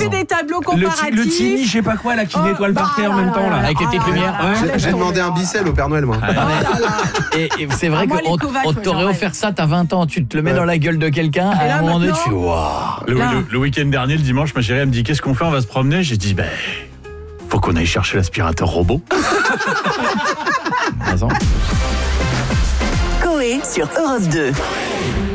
fait des tableaux comparatifs. Le Tini, je sais pas quoi, là, qui nettoie le parquet en même temps, là. Avec les petites lumières. J'ai demandé un bicelle au Père Noël, moi. Et c'est vrai moi, les qu'on Kovacs, t'aurait j'aurais. offert ça, t'as 20 ans, tu te le mets dans la gueule de quelqu'un, Et à là, un moment donné, tu maintenant- fais waouh. Le week-end dernier, le dimanche, ma chérie, elle me dit, qu'est-ce qu'on fait? On va se promener. J'ai dit, faut qu'on aille chercher l'aspirateur robot. Attends. Coé sur Europe 2.